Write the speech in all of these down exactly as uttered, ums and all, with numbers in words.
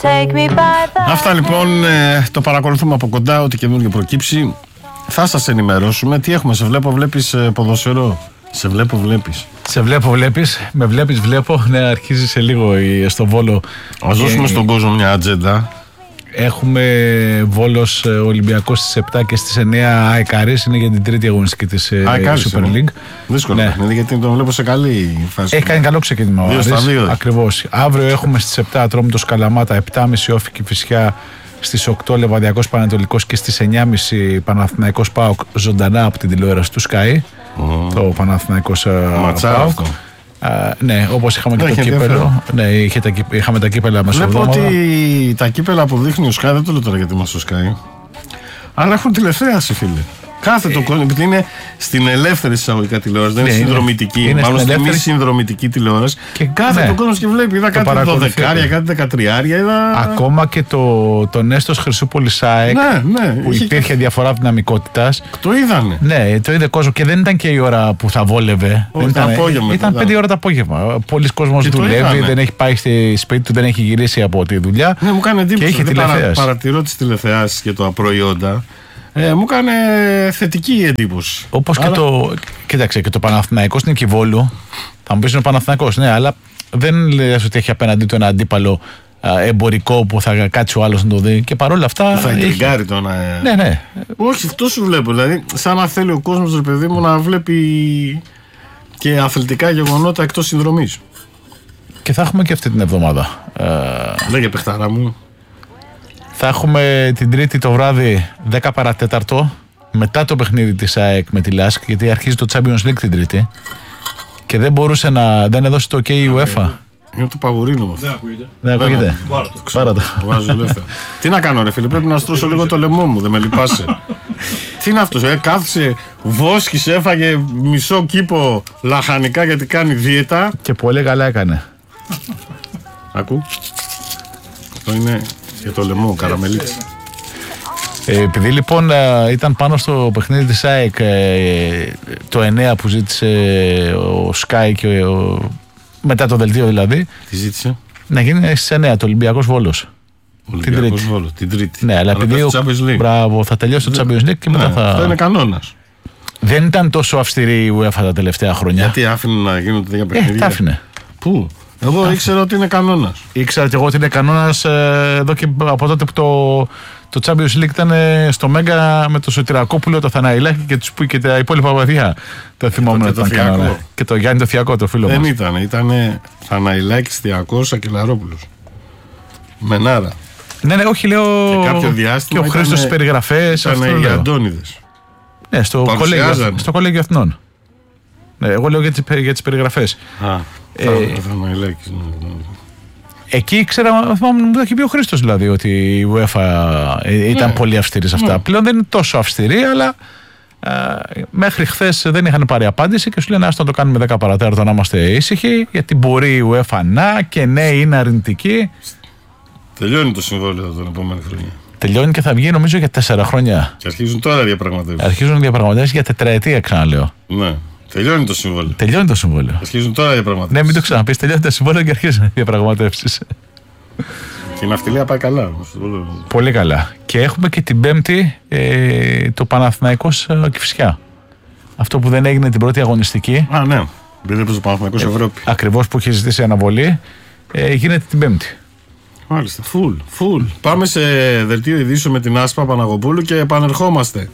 Αυτά λοιπόν, ε, το παρακολουθούμε από κοντά, ό,τι καινούργιο προκύψει. Θα σας ενημερώσουμε. Τι έχουμε, σε βλέπω, βλέπεις ε, ποδοσφαιρό. Σε βλέπω, βλέπεις. Σε βλέπω, βλέπεις. Με βλέπεις, βλέπω. Ναι, αρχίζει σε λίγο στο Βόλο. Ας δώσουμε στον κόσμο μια ατζέντα. Έχουμε Βόλος Ολυμπιακός στις επτά και στις εννιά ΑΕΚ Άρης. Είναι για την τρίτη αγωνιστική της Super League. Δύσκολο ναι. παιχνίδι, γιατί τον βλέπω σε καλή φάση. Έχει κάνει καλό ξεκίνημα ο Άρης. Ακριβώς. Αύριο έχουμε στις επτά Ατρόμητος Καλαμάτα, επτά και μισή Όφη Κηφισιά, στις οκτώ Λεβαδιακός Πανατολικός και στις εννιά και μισή Παναθηναϊκός ΠΑΟΚ ζωντανά από την τηλεόραση του Sky. Mm. Το Παναθηναϊκός ΠΑΟΚ. Uh, ναι, όπως είχαμε και ναι, το κύπελο. Ναι, είχε τα, είχαμε τα κύπελα μεσοβδόμαδα. Βλέπω ότι τα κύπελα που δείχνει ο Sky, δεν το λέω τώρα γιατί είμαστε στο Sky, αλλά έχουν τηλεθέαση, φίλε. Κάθε το κόσμο, επειδή είναι στην ελεύθερη εισαγωγικά τηλεόραση, δεν ναι, είναι συνδρομητική, είναι μάλλον στην μη συνδρομητική τηλεόραση. Και κάθε ναι, το κόσμο και βλέπει. Είδα κάτι δωδεκάρια, κάτι δεκατριάρια. Είδα... Ακόμα και το, το Νέστος Χρυσούπολη ΑΕΚ, ναι, ναι, που είχε υπήρχε και... διαφορά δυναμικότητας. Το είδανε. Ναι, το είδε κόσμο και δεν ήταν και η ώρα που θα βόλευε. Όχι, ήταν απόγευμα. Ήταν πέντε ώρα το απόγευμα. Πολλοί κόσμος δουλεύει, δεν έχει πάει στη σπίτι του, δεν έχει γυρίσει από τη δουλειά. Ναι, μου κάνει εντύπωση. Παρατηρώ τις τηλεθεάσεις και τα προϊόντα. Ε, μου έκανε θετική εντύπωση. Όπως και το. Κοίταξε, και το Παναθηναϊκός στην Κιβόλου. Θα μου πεις είναι ο Παναθηναϊκός, ναι, αλλά δεν λες ότι έχει απέναντί του ένα αντίπαλο α, εμπορικό που θα κάτσει ο άλλος να το δει. Και παρόλα αυτά. Θα εγκριγκάρει το να. Ναι, ναι. Όχι, αυτό σου βλέπω. Δηλαδή, σαν να θέλει ο κόσμος, ρε παιδί μου, να βλέπει και αθλητικά γεγονότα εκτός συνδρομής. Και θα έχουμε και αυτή την εβδομάδα. Λέγε, παιχτάρα μου. Θα έχουμε την Τρίτη το βράδυ δέκα παρά τέταρτο μετά το παιχνίδι της ΑΕΚ με τη Λάσκ, γιατί αρχίζει το Champions League την Τρίτη και δεν μπορούσε να δεν έδωσε το OK η UEFA. Είναι το παγουρίνο. Δεν ακούγεται. Δεν ακούγεται. Πάρα το. Τι να κάνω, ρε φίλε, πρέπει να στρώσω λίγο το λαιμό μου, δεν με λυπάσαι. Τι είναι αυτό, ε, κάθισε, βόσκησε, έφαγε μισό κήπο λαχανικά γιατί κάνει δίαιτα. Και πολύ καλά έκανε. Ακού. Αυτό είναι. Για το λαιμό, καραμελίτσα. Ε, επειδή λοιπόν ήταν πάνω στο παιχνίδι της ΑΕΚ ε, το εννιά που ζήτησε ο Sky και ο, μετά το δελτίο δηλαδή. Τι ζήτησε? Να γίνει στις εννιά το Ολυμπιακός Βόλος. Ολυμπιακός Βόλος, την Τρίτη. Ναι, αλλά, αλλά επειδή ο, μπράβο, θα τελειώσει το Champions League και μετά ναι, θα... Αυτό είναι κανόνας. Δεν ήταν τόσο αυστηρή η UEFA τα τελευταία χρόνια. Γιατί άφηνε να γίνονται τέτοια παιχνίδια? Ε, τα άφηνε. Πού? Εγώ Άφη. ήξερα ότι είναι κανόνας. Ήξερα και εγώ ότι είναι κανόνας ε, εδώ και από τότε που το, το Champions League ήταν στο Μέγκα με το Σωτηρακόπουλο, το Θαναϊλάκη και, τους, και τα υπόλοιπα παιδιά. Τα θυμόμουν ότι ήταν κανόνα. Και το Γιάννη το Θιακό, το φίλο Δεν μας. Δεν ήταν, ήταν Θαναϊλάκης, Θιακός, Ακελαρόπουλος. Μενάρα. Ναι, ναι, όχι, λέω. Και κάποιο διάστημα. Και ο Χρήστος στις περιγραφές. Ήταν οι Αντώνιδες. Ναι, στο κολέγιο, στο κολέγιο Αθηνών. Ναι, εγώ λέω για τις, για τις περιγραφές. Α, ε, θα, θα εκεί ήξερα, μου το έχει πει ο Χρήστος δηλαδή, ότι η UEFA ήταν ναι. πολύ αυστηρή σε αυτά. Ναι. Πλέον δεν είναι τόσο αυστηρή, αλλά α, μέχρι χθες δεν είχαν πάρει απάντηση και σου λένε άστο να το κάνουμε δέκα παρατέταρτο να είμαστε ήσυχοι, γιατί μπορεί η UEFA να και ναι είναι αρνητική. Τελειώνει το συμβόλαιο τον επόμενη χρονιά. Τελειώνει και θα βγει νομίζω για τέσσερα χρόνια. Και αρχίζουν τώρα διαπραγματεύσεις. Αρχίζουν διαπραγματεύσεις για τετραετία, ξαναλέω. Ναι. Τελειώνει το συμβόλαιο. Τελειώνει το συμβόλαιο. Αρχίζουν τώρα διαπραγματεύσεις. Ναι, μην το ξαναπείς. Τελειώνει το συμβόλαιο και αρχίζουν διαπραγματεύσεις. Και η ναυτιλία πάει καλά. Πολύ καλά. Και έχουμε και την Πέμπτη ε, το Παναθηναϊκός Κηφισιά. Αυτό που δεν έγινε την πρώτη αγωνιστική. Α, ναι. Δεν έπαιζε ο Παναθηναϊκός Ευρώπη. Ακριβώς που έχει ζητήσει αναβολή. Ε, γίνεται την Πέμπτη. Μάλιστα. Φουλ. Φουλ. Πάμε σε δελτίο ειδήσεων με την Άσπα Παναγοπούλου και επανερχόμαστε.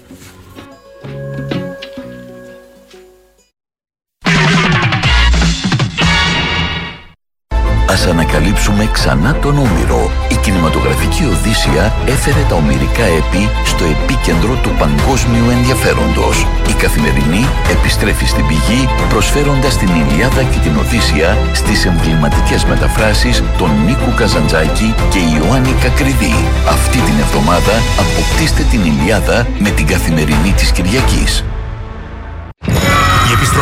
Ας ανακαλύψουμε ξανά τον Όμηρο. Η κινηματογραφική Οδύσσεια έφερε τα ομηρικά έπι στο επίκεντρο του παγκόσμιου ενδιαφέροντος. Η Καθημερινή επιστρέφει στην πηγή, προσφέροντας την Ηλιάδα και την Οδύσσεια στις εμβληματικές μεταφράσεις των Νίκου Καζαντζάκη και Ιωάννη Κακριδί. Αυτή την εβδομάδα αποκτήστε την Ηλιάδα με την Καθημερινή της Κυριακής. Η επιστροφή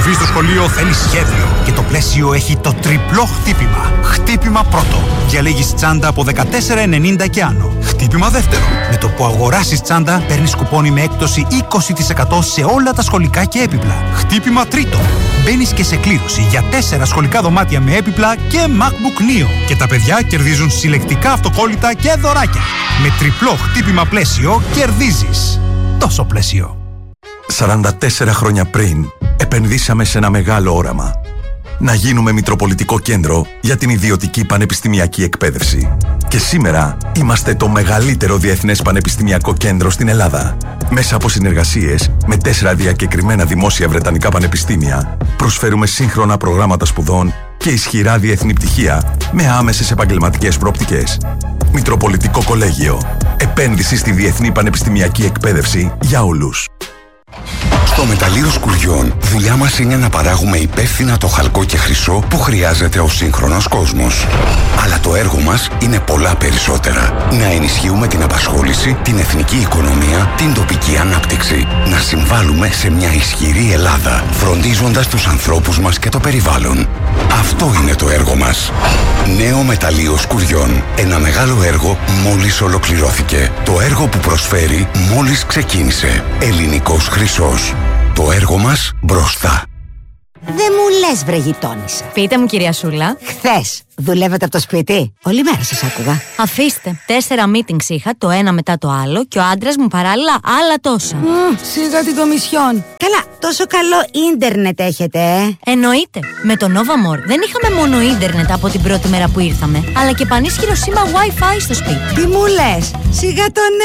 επιστροφή στο σχολείο θέλει σχέδιο και το πλαίσιο έχει το τριπλό χτύπημα. Χτύπημα πρώτο. Διαλέγεις τσάντα από δεκατέσσερα ενενήντα και άνω. Χτύπημα δεύτερο. Με το που αγοράσεις τσάντα παίρνεις κουπόνι με έκπτωση είκοσι τοις εκατό σε όλα τα σχολικά και έπιπλα. Χτύπημα τρίτο. Μπαίνεις και σε κλήρωση για τέσσερα σχολικά δωμάτια με έπιπλα και MacBook Neo. Και τα παιδιά κερδίζουν συλλεκτικά αυτοκόλλητα και δωράκια. Με τριπλό χτύπημα πλαίσιο κερδίζεις. Τόσο πλαίσιο. σαράντα τέσσερα χρόνια πριν επενδύσαμε σε ένα μεγάλο όραμα. Να γίνουμε Μητροπολιτικό Κέντρο για την ιδιωτική πανεπιστημιακή εκπαίδευση. Και σήμερα είμαστε το μεγαλύτερο διεθνές πανεπιστημιακό κέντρο στην Ελλάδα. Μέσα από συνεργασίες με τέσσερα διακεκριμένα δημόσια βρετανικά πανεπιστήμια, προσφέρουμε σύγχρονα προγράμματα σπουδών και ισχυρά διεθνή πτυχία με άμεσες επαγγελματικές προοπτικές. Μητροπολιτικό Κολέγιο. Επένδυση στη διεθνή πανεπιστημιακή εκπαίδευση για όλους. Στο Μεταλλείο Σκουριών, δουλειά μας είναι να παράγουμε υπεύθυνα το χαλκό και χρυσό που χρειάζεται ο σύγχρονος κόσμος. Αλλά το έργο μας είναι πολλά περισσότερα. Να ενισχύουμε την απασχόληση, την εθνική οικονομία, την τοπική ανάπτυξη. Να συμβάλλουμε σε μια ισχυρή Ελλάδα, φροντίζοντας τους ανθρώπους μας και το περιβάλλον. Αυτό είναι το έργο μας. Νέο Μεταλλείο Σκουριών. Ένα μεγάλο έργο μόλις ολοκληρώθηκε. Το έργο που προσφέρει μόλις ξεκίνησε. Ελληνικός χρυσός. Το έργο μας μπροστά. Δεν μου λες, βρε γειτόνισσα. Πείτε μου, κυρία Σούλα. Χθες δουλεύετε από το σπίτι? Όλη μέρα σας άκουγα. Αφήστε. Τέσσερα meetings είχα, το ένα μετά το άλλο, και ο άντρας μου παράλληλα άλλα τόσα. Mm, σιγά την κομισιόν. Καλά, τόσο καλό ίντερνετ έχετε, ε? Εννοείται. Με το Nova More δεν είχαμε μόνο ίντερνετ από την πρώτη μέρα που ήρθαμε, αλλά και πανίσχυρο σήμα Wi-Fi στο σπίτι. Τι μου λες? Σιγά τον